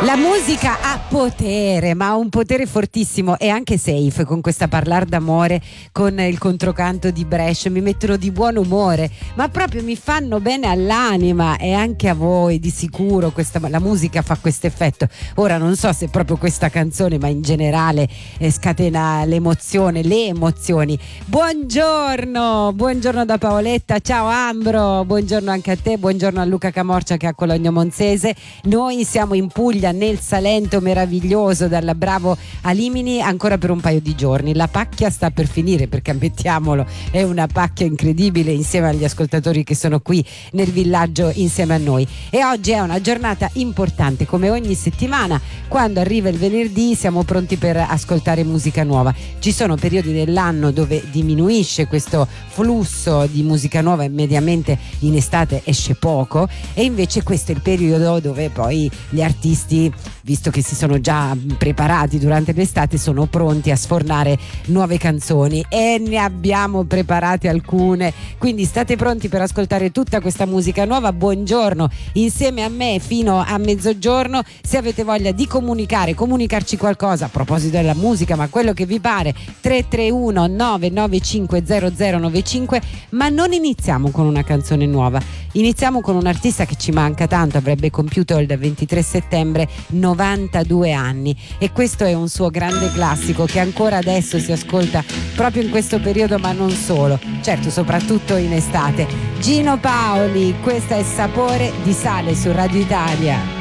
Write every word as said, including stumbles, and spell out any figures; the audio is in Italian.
La musica ha potere, ma ha un potere fortissimo, e anche Safe con questa Parlar d'amore, con il controcanto di Brescia, mi mettono di buon umore, ma proprio mi fanno bene all'anima, e anche a voi di sicuro questa, la musica fa questo effetto. Ora non so se proprio questa canzone, ma in generale eh, scatena l'emozione, le emozioni. Buongiorno, buongiorno da Paoletta, ciao Ambro, buongiorno anche a te, buongiorno a Luca Camorcia che è a Cologno Monzese. Noi siamo in Puglia, nel Salento meraviglioso, dalla Bravo a Limini, ancora per un paio di giorni. La pacchia sta per finire, perché ammettiamolo, è una pacchia incredibile insieme agli ascoltatori che sono qui nel villaggio insieme a noi. E oggi è una giornata importante, come ogni settimana quando arriva il venerdì siamo pronti per ascoltare musica nuova. Ci sono periodi dell'anno dove diminuisce questo flusso di musica nuova e mediamente in estate esce poco, e invece questo è il periodo dove poi gli artisti, visto che si sono già preparati durante l'estate, sono pronti a sfornare nuove canzoni, e ne abbiamo preparate alcune, quindi state pronti per ascoltare tutta questa musica nuova. Buongiorno insieme a me fino a mezzogiorno. Se avete voglia di comunicare, comunicarci qualcosa a proposito della musica, ma quello che vi pare, tre tre uno nove nove cinque zero zero nove cinque. Ma non iniziamo con una canzone nuova, iniziamo con un artista che ci manca tanto, avrebbe compiuto il ventitré settembre novantadue anni, e questo è un suo grande classico che ancora adesso si ascolta proprio in questo periodo, ma non solo, certo soprattutto in estate. Gino Paoli, questa è Sapore di sale su Radio Italia.